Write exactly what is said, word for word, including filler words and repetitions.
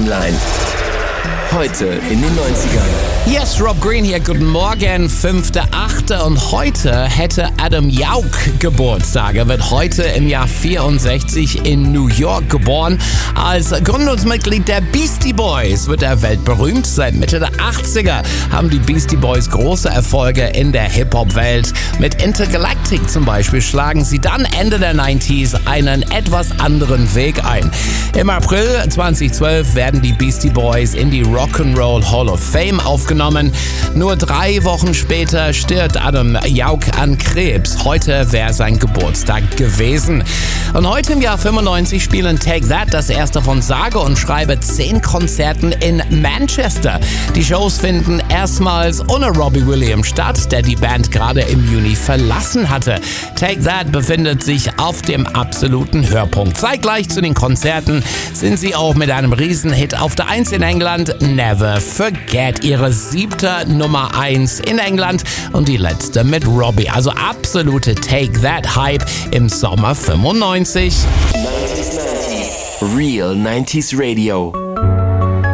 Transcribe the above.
Timeline. Heute in den neunzigern. Yes, Rob Green hier, guten Morgen, fünfter achter und heute hätte Adam Yauch Geburtstag. Er wird heute im Jahr vierundsechzig in New York geboren. Als Gründungsmitglied der Beastie Boys wird er weltberühmt. Seit Mitte der achtziger haben die Beastie Boys große Erfolge in der Hip-Hop-Welt. Mit Intergalactic zum Beispiel schlagen sie dann Ende der neunziger einen etwas anderen Weg ein. Im April zweitausendzwölf werden die Beastie Boys in die Rock'n'Roll Hall of Fame aufgenommen. Nur drei Wochen später stirbt Adam Yauch an Krebs. Heute wäre sein Geburtstag gewesen. Und heute im Jahr fünfundneunzig spielen Take That das erste von sage und schreibe zehn Konzerten in Manchester. Die Shows finden erstmals ohne Robbie Williams statt, der die Band gerade im Juni verlassen hatte. Take That befindet sich auf dem absoluten Höhepunkt. Zeitgleich zu den Konzerten sind sie auch mit einem Riesenhit auf der eins in England, Never Forget, ihre siebte Nummer eins in England und die letzte mit Robbie. Also absolute Take That Hype im Sommer fünfundneunzig. Real neunziger Radio.